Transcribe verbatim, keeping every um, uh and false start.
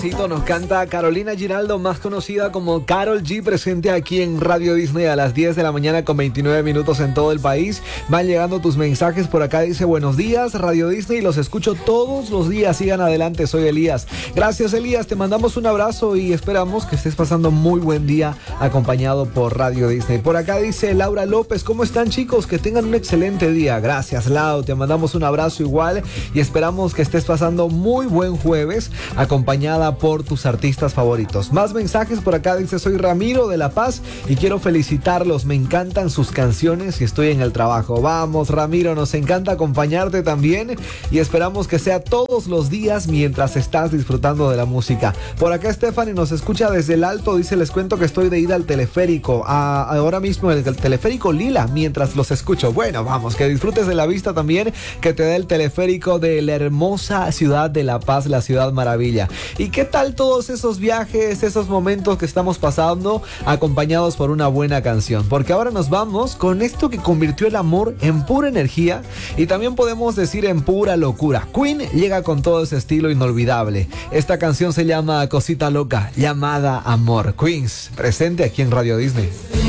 Nos canta Carolina Giraldo, más conocida como Karol G, presente aquí en Radio Disney a las diez de la mañana con veintinueve minutos en todo el país. Van llegando tus mensajes por acá, dice: buenos días, Radio Disney, los escucho todos los días, sigan adelante, soy Elías. Gracias, Elías, te mandamos un abrazo y esperamos que estés pasando muy buen día acompañado por Radio Disney. Por acá dice Laura López: ¿cómo están, chicos? Que tengan un excelente día. Gracias, Lau, te mandamos un abrazo igual y esperamos que estés pasando muy buen jueves acompañada por tus artistas favoritos. Más mensajes por acá, dice: soy Ramiro de La Paz y quiero felicitarlos, me encantan sus canciones y estoy en el trabajo. Vamos, Ramiro, nos encanta acompañarte también y esperamos que sea todos los días mientras estás disfrutando de la música. Por acá Stephanie nos escucha desde el Alto, dice: les cuento que estoy de ida al teleférico, a, ahora mismo el, el teleférico Lila, mientras los escucho. Bueno, vamos, que disfrutes de la vista también que te da el teleférico de la hermosa ciudad de La Paz, la ciudad maravilla. ¿Y qué tal todos esos viajes, esos momentos que estamos pasando acompañados por una buena canción? Porque ahora nos vamos con esto que convirtió el amor en pura energía y también podemos decir en pura locura. Queen llega con todo ese estilo inolvidable. Esta canción se llama Cosita Loca, llamada Amor. Queens, presente aquí en Radio Disney.